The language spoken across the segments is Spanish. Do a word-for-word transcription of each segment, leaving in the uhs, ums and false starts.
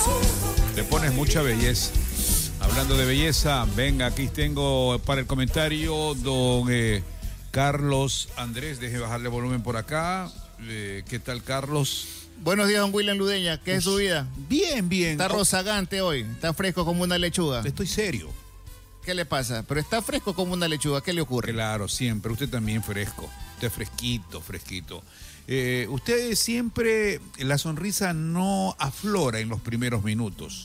Le pones mucha belleza. Hablando de belleza, venga, aquí tengo para el comentario don eh, Carlos Andrés. Deje bajarle volumen por acá. Eh, ¿Qué tal, Carlos? Buenos días, don William Ludeña. ¿Qué pues, es su vida? Bien, bien. Está rozagante hoy. Está fresco como una lechuga. Estoy serio. ¿Qué le pasa? Pero está fresco como una lechuga. ¿Qué le ocurre? Claro, siempre. Usted también fresco. Usted fresquito, fresquito. Eh, usted siempre, la sonrisa no aflora en los primeros minutos.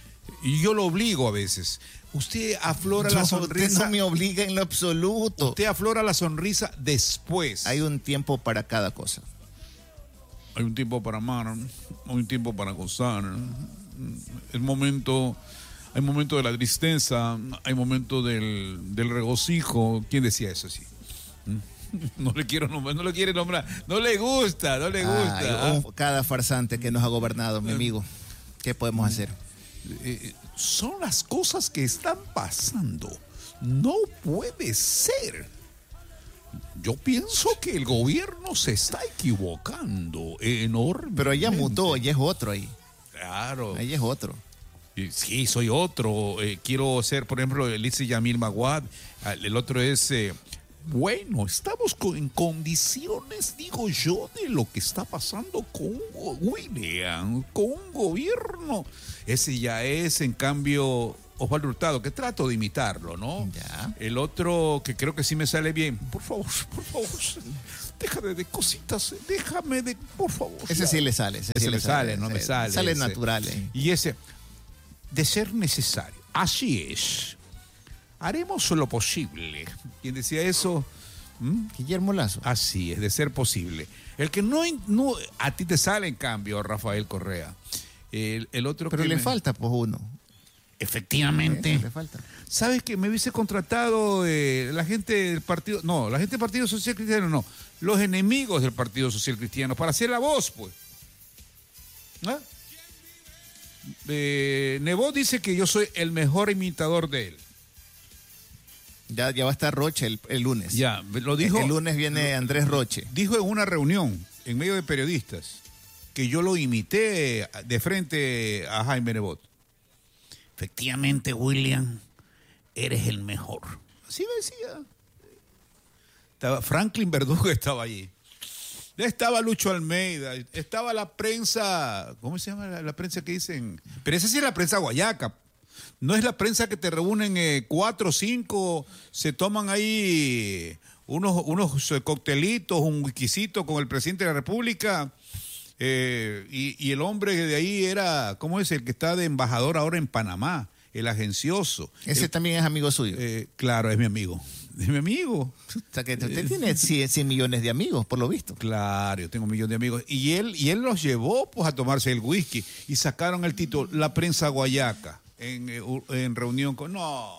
Y yo lo obligo a veces. Usted aflora no, la sonrisa. Usted no me obliga en lo absoluto. Usted aflora la sonrisa después. Hay un tiempo para cada cosa. Hay un tiempo para amar, hay un tiempo para gozar. El momento, hay momento de la tristeza, hay momento del, del regocijo. ¿Quién decía eso así? No le quiero nombrar, no le quiere nombrar, no le gusta, no le gusta. Ay, cada farsante que nos ha gobernado, mi amigo. ¿Qué podemos hacer? Eh, son las cosas que están pasando. No puede ser. Yo pienso que el gobierno se está equivocando enormemente. Pero ella mutó, ella es otro ahí. Claro. Ella es otro. Sí, soy otro. Eh, quiero ser, por ejemplo, Elise Yamil Maguad. El otro es... Eh, Bueno, estamos con, en condiciones, digo yo, de lo que está pasando con William, con un gobierno. Ese ya es, en cambio, Osvaldo Hurtado, que trato de imitarlo, ¿no? Ya. El otro, que creo que sí me sale bien. Por favor, por favor, déjame de cositas, déjame de, por favor. Ese ya. sí le sale. Ese, ese sí le sale, sale, no ese, me sale. Sale ese. natural. Eh. Y ese, de ser necesario. Así es. Haremos lo posible. ¿Quién decía eso? ¿Mm? Guillermo Lazo. Así es, de ser posible. El que no, no a ti te sale, en cambio, Rafael Correa. El, el otro Pero que le me... falta, pues, uno. Efectivamente. Eso le falta. ¿Sabes que me hubiese contratado eh, la gente del partido? No, la gente del Partido Social Cristiano no. Los enemigos del Partido Social Cristiano para hacer la voz, pues. ¿Ah? Eh, Nebot dice que yo soy el mejor imitador de él. Ya, ya va a estar Roche el, el lunes. Ya, lo dijo. El, el lunes viene Andrés Roche. Dijo en una reunión, en medio de periodistas, que yo lo imité de frente a Jaime Nebot. Efectivamente, William, eres el mejor. Así me decía. Estaba Franklin Verdugo estaba allí. Estaba Lucho Almeida, estaba la prensa, ¿cómo se llama la, la prensa que dicen? Pero esa sí es la prensa guayaca. No es la prensa que te reúnen eh, cuatro o cinco, se toman ahí unos, unos coctelitos, un whiskycito con el presidente de la República, eh, y, y el hombre de ahí era, ¿cómo es? El que está de embajador ahora en Panamá, el agencioso. Ese el, también es amigo suyo. Eh, claro, es mi amigo. Es mi amigo. O sea, que usted eh, tiene cien millones de amigos, por lo visto. Claro, yo tengo un millón de amigos. Y él, y él los llevó pues a tomarse el whisky y sacaron el título La Prensa Guayaca. En, en reunión con... No,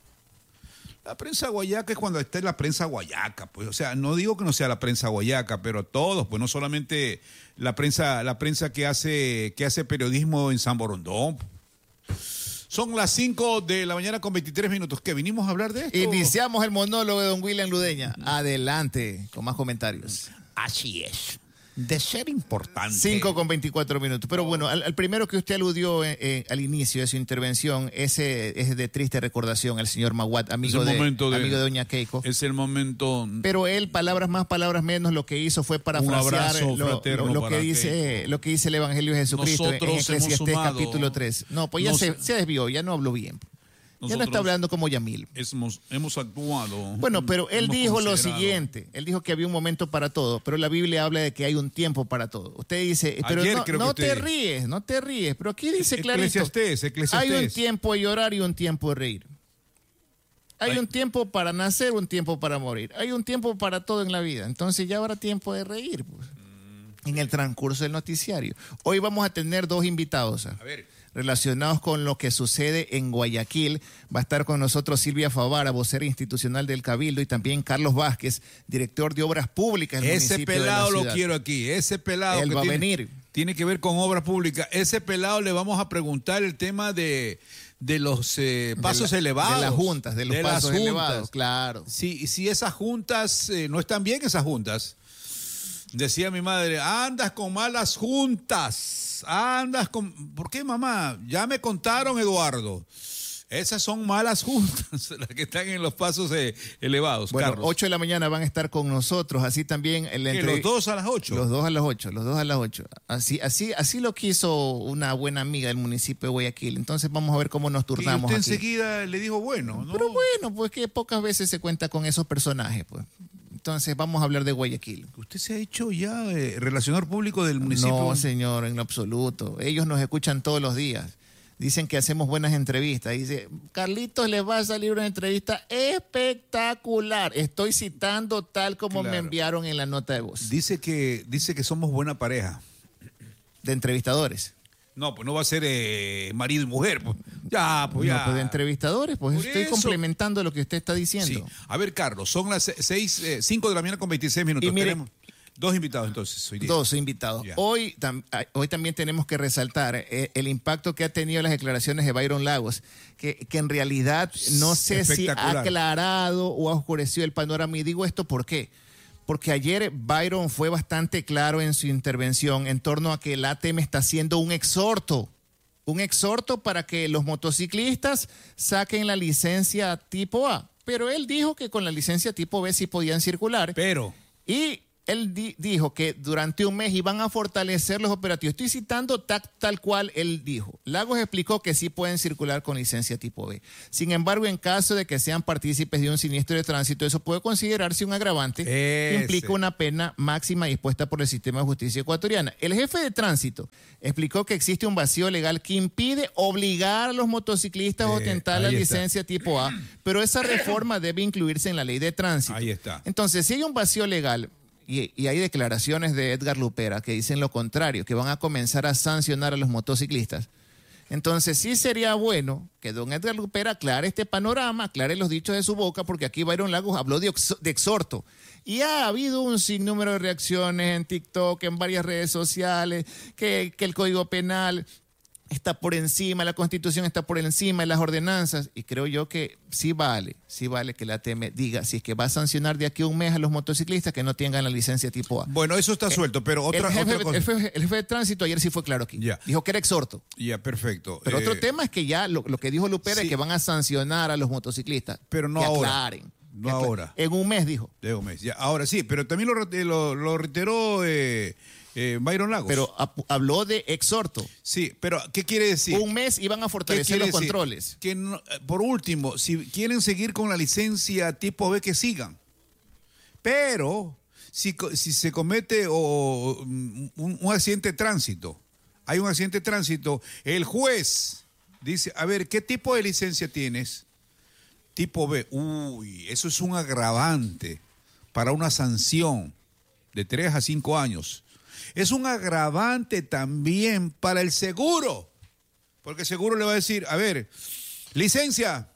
la prensa guayaca es cuando está en la prensa guayaca, pues, o sea, no digo que no sea la prensa guayaca, pero todos, pues no solamente la prensa, la prensa que hace, que hace periodismo en San Borondón. Son las cinco de la mañana con veintitrés minutos. ¿Qué? ¿Vinimos a hablar de esto? Iniciamos el monólogo de don William Ludeña. Adelante, con más comentarios. Así es. De ser importante. cinco con veinticuatro minutos. Pero bueno, al, al primero que usted aludió eh, eh, al inicio de su intervención, ese es de triste recordación, el señor Maguad, amigo, de, de, amigo de doña Keiko. Es el momento. Pero él, palabras más, palabras menos, lo que hizo fue parafrasear lo, lo, lo, que dice, lo que dice el Evangelio de Jesucristo. Nosotros en Eclesiastés capítulo tres. No, pues ya Nos, se, se desvió, ya no habló bien. Ya no está hablando como Yamil. Hemos, hemos actuado. Bueno, pero él dijo lo siguiente. Él dijo que había un momento para todo, pero la Biblia habla de que hay un tiempo para todo. Usted dice, pero Ayer, no, no te usted... ríes, no te ríes. Pero aquí dice clarito, Eclesiastés, Eclesiastés. Hay un tiempo de llorar y un tiempo de reír. Hay Ay. un tiempo para nacer, un tiempo para morir. Hay un tiempo para todo en la vida. Entonces ya habrá tiempo de reír, pues, mm. en el transcurso del noticiario. Hoy vamos a tener dos invitados. ¿eh? A ver. Relacionados con lo que sucede en Guayaquil. Va a estar con nosotros Silvia Favara, vocera institucional del Cabildo, y también Carlos Vázquez, director de Obras Públicas del Ese municipio pelado de la lo ciudad. quiero aquí, ese pelado Él que va tiene, a venir. tiene que ver con Obras Públicas. Ese pelado le vamos a preguntar el tema de, de los eh, pasos de la, elevados. De las juntas, de los de pasos las elevados, claro. Si, si esas juntas, eh, no están bien esas juntas. Decía mi madre, andas con malas juntas, andas con... ¿Por qué, mamá? Ya me contaron, Eduardo. Esas son malas juntas, las que están en los pasos eh, elevados. Bueno, Carlos. ocho de la mañana van a estar con nosotros, así también... El ¿Qué, ¿Los dos a las ocho? Los dos a las ocho, los dos a las ocho. Así, así, así lo quiso una buena amiga del municipio de Guayaquil. Entonces vamos a ver cómo nos turnamos y usted aquí. enseguida le dijo bueno, ¿no? Pero bueno, pues que pocas veces se cuenta con esos personajes, pues. Entonces vamos a hablar de Guayaquil. ¿Usted se ha hecho ya eh, relacionador público del municipio? No, señor, en lo absoluto. Ellos nos escuchan todos los días. Dicen que hacemos buenas entrevistas. Dice, Carlitos, les va a salir una entrevista espectacular. Estoy citando tal como Claro. me enviaron en la nota de voz. Dice que, dice que somos buena pareja. De entrevistadores. No, pues no va a ser eh, marido y mujer. Pues. Ya, pues ya. No, pues de entrevistadores, pues Por estoy eso. complementando lo que usted está diciendo. Sí. A ver, Carlos, son las seis, eh, cinco de la mañana con veintiséis minutos. Y mire- Tenemos dos invitados entonces hoy día. Dos invitados. Ya. Hoy, tam- ah, hoy también tenemos que resaltar eh, el impacto que ha tenido las declaraciones de Byron Lagos, que, que en realidad no sé si ha Espectacular. aclarado o ha oscurecido el panorama. Y digo esto ¿por qué? Porque ayer Byron fue bastante claro en su intervención en torno a que el A T M está haciendo un exhorto, un exhorto para que los motociclistas saquen la licencia tipo A. Pero él dijo que con la licencia tipo B sí podían circular. Pero, Y él di- dijo que durante un mes iban a fortalecer los operativos. Estoy citando ta- tal cual él dijo. Lagos explicó que sí pueden circular con licencia tipo B. Sin embargo, en caso de que sean partícipes de un siniestro de tránsito, eso puede considerarse un agravante que Ese. implica una pena máxima dispuesta por el sistema de justicia ecuatoriana. El jefe de tránsito explicó que existe un vacío legal que impide obligar a los motociclistas a Eh, ostentar la ahí está. licencia tipo A, pero esa reforma debe incluirse en la ley de tránsito. Ahí está. Entonces, si hay un vacío legal y, y hay declaraciones de Edgar Lupera que dicen lo contrario, que van a comenzar a sancionar a los motociclistas, entonces sí sería bueno que don Edgar Lupera aclare este panorama, aclare los dichos de su boca, porque aquí Byron Lagos habló de, ox- de exhorto. Y ha habido un sinnúmero de reacciones en TikTok, en varias redes sociales, que, que el Código Penal está por encima, la Constitución está por encima de las ordenanzas, y creo yo que sí vale, sí vale que la A T M diga si es que va a sancionar de aquí a un mes a los motociclistas que no tengan la licencia tipo A. bueno, eso está suelto, pero otra, el, jefe, otra cosa. el jefe- el jefe de tránsito ayer sí fue claro aquí. Ya. Dijo que era exhorto. Ya, perfecto. Pero Eh, otro tema es que ya lo, lo que dijo Lupera sí. es que van a sancionar a los motociclistas. Pero no que ahora. aclaren. No Que aclaren. ahora. En un mes dijo. De un mes. Ya, ahora sí, pero también lo, re- lo, lo reiteró eh, eh, Byron Lagos. Pero ap- habló de exhorto. Sí, pero ¿qué quiere decir? Un mes iban a ¿Qué fortalecer quiere los decir? controles. Que no- por último, si quieren seguir con la licencia tipo B, que sigan. Pero si, co- si se comete o, mm, un, un accidente de tránsito, hay un accidente de tránsito, el juez dice, a ver, ¿qué tipo de licencia tienes? Tipo B. Uy, eso es un agravante para una sanción de tres a cinco años. Es un agravante también para el seguro, porque el seguro le va a decir, a ver, licencia,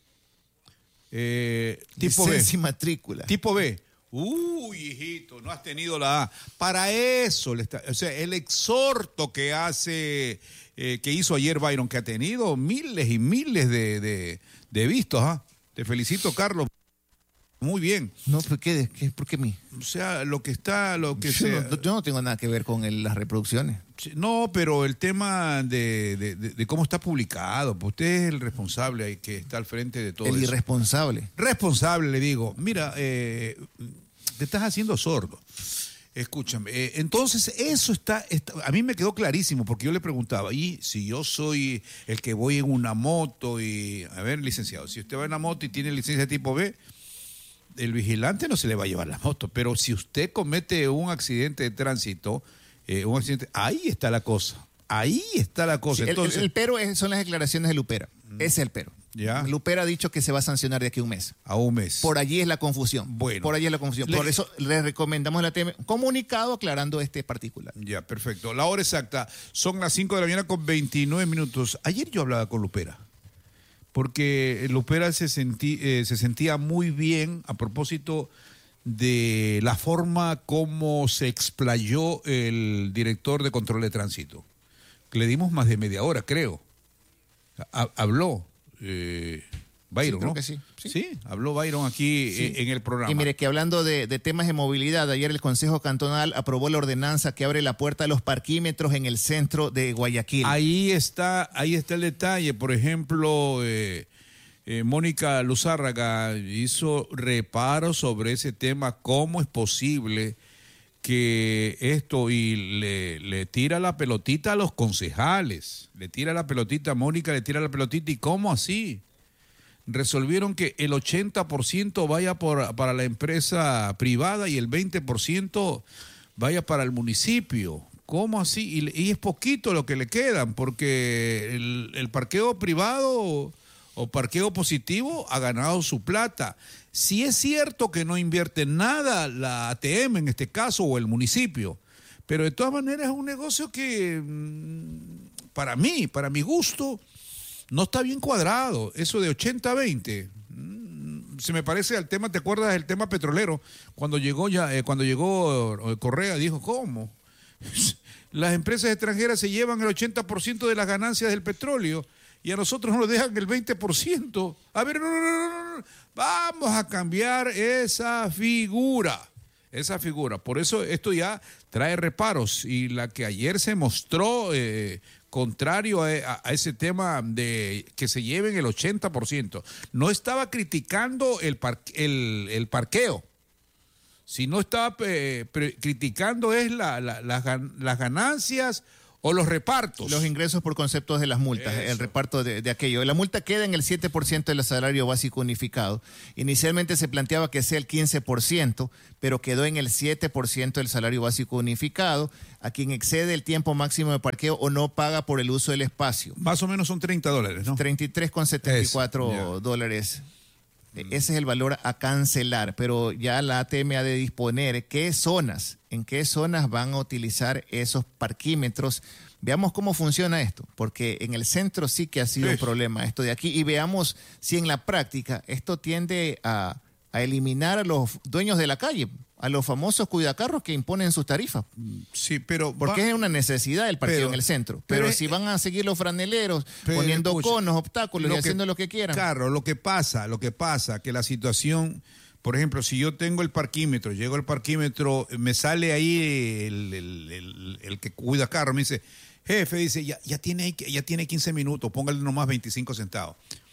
eh, tipo Licencia y B, matrícula. tipo B. Uy, hijito, no has tenido la A. Para eso, le está, o sea, el exhorto que hace, eh, que hizo ayer Byron, que ha tenido miles y miles de, de, de vistos. ¿Ah? Te felicito, Carlos. Muy bien. No, ¿por qué? ¿Qué- ¿Por qué a mí? O sea, lo que está, lo que Yo se... no, yo no tengo nada que ver con el- las reproducciones. Sí, no, pero el tema de, de- de- de cómo está publicado, pues usted es el responsable ahí que está al frente de todo El eso. irresponsable. Responsable, le digo. Mira, eh, te estás haciendo sordo. Escúchame. eh, entonces, eso está, está- a mí me quedó clarísimo, porque yo le preguntaba, y si yo soy el que voy en una moto y, a ver, licenciado, si usted va en una moto y tiene licencia tipo B, el vigilante no se le va a llevar la moto, pero si usted comete un accidente de tránsito, eh, un accidente, ahí está la cosa, ahí está la cosa. Sí, el- Entonces, el, el pero es- son las declaraciones de Lupera. Ese es el pero. Ya. Lupera ha dicho que se va a sancionar de aquí a un mes. a un mes. Por allí es la confusión. Bueno. Por allí es la confusión. Le- Por eso le recomendamos a la T M un comunicado aclarando este particular. Ya, perfecto. La hora exacta son las cinco de la mañana con veintinueve minutos. Ayer yo hablaba con Lupera, porque Lupera se, sentí, eh, se sentía muy bien a propósito de la forma como se explayó el director de control de tránsito. Le dimos más de media hora, creo. Ha- habló. eh, Byron, sí, creo ¿no? que sí, sí. Sí, habló Byron aquí Sí. en el programa. Y mire que hablando de, de temas de movilidad, ayer el Consejo Cantonal aprobó la ordenanza que abre la puerta a los parquímetros en el centro de Guayaquil. Ahí está, ahí está el detalle. Por ejemplo, eh, eh, Mónica Luzárraga hizo reparos sobre ese tema. ¿Cómo es posible que esto, y le, le tira la pelotita a los concejales? Le tira la pelotita, Mónica le tira la pelotita. ¿Y cómo así? Resolvieron que el ochenta por ciento vaya por, para la empresa privada y el veinte por ciento vaya para el municipio. ¿Cómo así? Y, y es poquito lo que le quedan, porque el, el parqueo privado o parqueo positivo ha ganado su plata. Si es cierto que no invierte nada la A T M en este caso o el municipio, pero de todas maneras es un negocio que para mí, para mi gusto, no está bien cuadrado. Eso de ochenta a veinte se me parece al tema, ¿te acuerdas del tema petrolero? Cuando llegó ya, eh, cuando llegó Correa dijo, ¿cómo? Las empresas extranjeras se llevan el ochenta por ciento de las ganancias del petróleo y a nosotros nos dejan el veinte por ciento. A ver, no, no, no, no, vamos a cambiar esa figura. Esa figura. Por eso esto ya trae reparos. Y la que ayer se mostró eh, contrario a, a, a ese tema de que se lleven el ochenta por ciento. No estaba criticando el, par, el, el parqueo. Sino estaba eh, pre, criticando es la, la, la, las ganancias o los repartos. Los ingresos por conceptos de las multas, Eso. el reparto de, de aquello. La multa queda en el siete por ciento del salario básico unificado. Inicialmente se planteaba que sea el quince por ciento, pero quedó en el siete por ciento del salario básico unificado a quien excede el tiempo máximo de parqueo o no paga por el uso del espacio. Más o menos son treinta dólares, ¿no? treinta y tres con setenta y cuatro yeah. dólares. Ese es el valor a cancelar, pero ya la A T M ha de disponer qué zonas, en qué zonas van a utilizar esos parquímetros. Veamos cómo funciona esto, porque en el centro sí que ha sido sí. un problema esto de aquí, y veamos si en la práctica esto tiende a, a eliminar a los dueños de la calle, a los famosos cuidacarros que imponen sus tarifas. Sí, pero... Porque va, es una necesidad el parqueo pero, en el centro. Pero, pero si van a seguir los franeleros pero, poniendo escucha, conos, obstáculos y que, haciendo lo que quieran. Claro, lo que pasa, lo que pasa, que la situación... Por ejemplo, si yo tengo el parquímetro, llego al parquímetro, me sale ahí el, el, el, el que cuida carro, me dice, jefe, dice, ya, ya, tiene, ya tiene quince minutos, póngale nomás veinticinco centavos.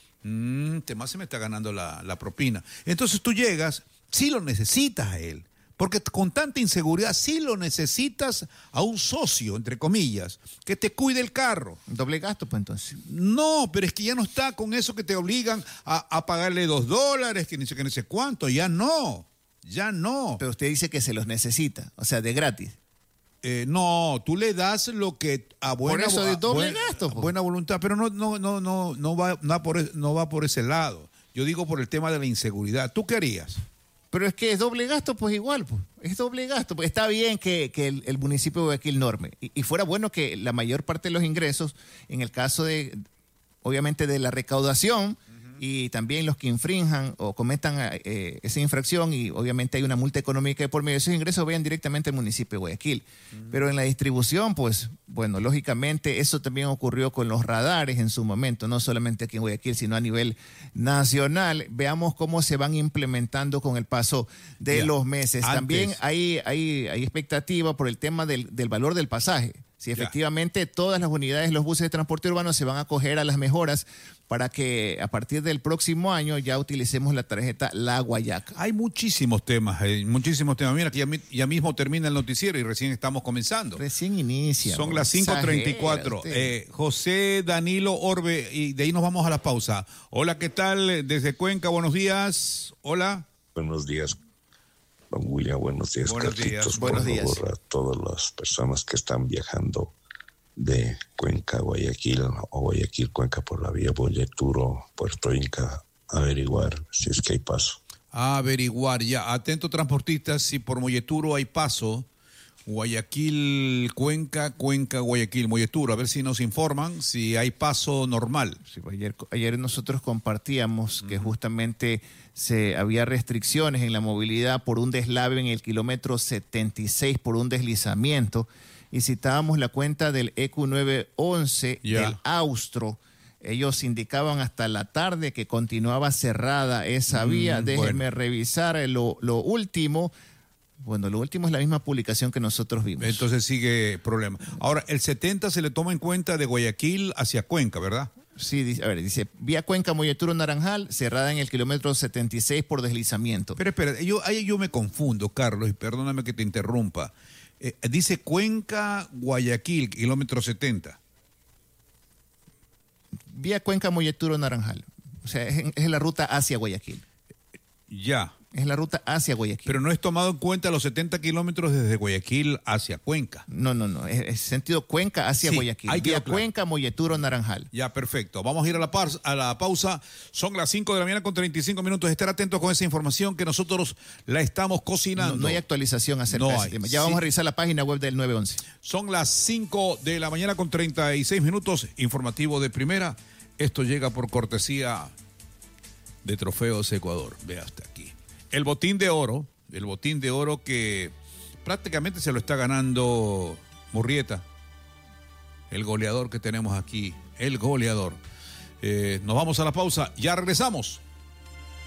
Mm, más se me está ganando la, la propina. Entonces tú llegas, sí lo necesitas a él. Porque con tanta inseguridad sí lo necesitas a un socio, entre comillas, que te cuide el carro. Doble gasto, pues entonces. No, pero es que ya no está con eso que te obligan a, a pagarle dos dólares, que ni sé, que ni sé cuánto. Ya no, ya no. Pero usted dice que se los necesita, o sea, de gratis. Eh, no, tú le das lo que a buena, por eso de doble buena, gasto, pues. buena voluntad, pero no, no, no, no, no va, no, por, no va por ese lado. Yo digo por el tema de la inseguridad. ¿Tú qué harías? Pero es que es doble gasto, pues igual, pues. Es doble gasto. Pues está bien que, que el, el municipio de Guayaquil norme. Y, y fuera bueno que la mayor parte de los ingresos, en el caso de, obviamente, de la recaudación, uh-huh. y también los que infrinjan o cometan eh, esa infracción, y obviamente hay una multa económica de por medio, esos ingresos vayan directamente al municipio de Guayaquil. Uh-huh. Pero en la distribución, pues, bueno, lógicamente eso también ocurrió con los radares en su momento, no solamente aquí en Guayaquil, sino a nivel nacional. Veamos cómo se van implementando con el paso de yeah. los meses. Antes. También hay, hay, hay expectativa por el tema del, del valor del pasaje. Si efectivamente yeah. todas las unidades, los buses de transporte urbano se van a acoger a las mejoras para que a partir del próximo año ya utilicemos la tarjeta La Guayaca. Hay muchísimos temas, hay muchísimos temas. Mira que ya, ya mismo termina el noticiero y recién estamos comenzando. Recién inicia. Son las cinco treinta y cuatro. Eh, José Danilo Orbe, y de ahí nos vamos a la pausa. Hola, ¿qué tal? Desde Cuenca, buenos días. Hola. Buenos días. Don William, buenos días. Buenos días. Por buenos días. favor, a todas las personas que están viajando de Cuenca a Guayaquil o Guayaquil Cuenca por la vía Boyeturo, Puerto Inca, averiguar si es que hay paso. A averiguar, ya. Atento transportistas, si por Molleturo hay paso, Guayaquil Cuenca, Cuenca Guayaquil, Molleturo, a ver si nos informan si hay paso normal. Sí, ayer, ayer nosotros compartíamos uh-huh. que justamente se había restricciones en la movilidad por un deslave en el kilómetro setenta y seis por un deslizamiento, y citábamos la cuenta del E Q nueve once yeah. del Austro, Ellos indicaban hasta la tarde que continuaba cerrada esa vía. Mm, Déjenme bueno. revisar lo, lo último. Bueno, lo último es la misma publicación que nosotros vimos. Entonces sigue problema. Ahora, el setenta se le toma en cuenta de Guayaquil hacia Cuenca, ¿verdad? Sí, dice, a ver, dice, vía Cuenca Molleturo Naranjal, cerrada en el kilómetro setenta y seis por deslizamiento. Pero espera, yo, ahí yo me confundo, Carlos, y perdóname que te interrumpa. Eh, dice Cuenca, Guayaquil, kilómetro setenta. Vía Cuenca Molleturo Naranjal. O sea, es, en- es la ruta hacia Guayaquil. Ya, Es la ruta hacia Guayaquil. pero no es tomado en cuenta los setenta kilómetros desde Guayaquil hacia Cuenca. No, no, no. Es, es sentido Cuenca hacia Sí, Guayaquil. ahí quedó Vía claro. Cuenca Molleturo Naranjal. Ya, perfecto. Vamos a ir a la, par- a la pausa. Son las cinco de la mañana con treinta y cinco minutos. Estar atentos con esa información que nosotros la estamos cocinando. No, no hay actualización acerca No de ese hay. tema. Ya Sí. vamos a revisar la página web del nueve once. Son las cinco de la mañana con treinta y seis minutos. Informativo de primera. Esto llega por cortesía de Trofeos Ecuador. Ve hasta aquí. El botín de oro, el botín de oro que prácticamente se lo está ganando Murrieta, el goleador que tenemos aquí, el goleador. Eh, nos vamos a la pausa, ya regresamos.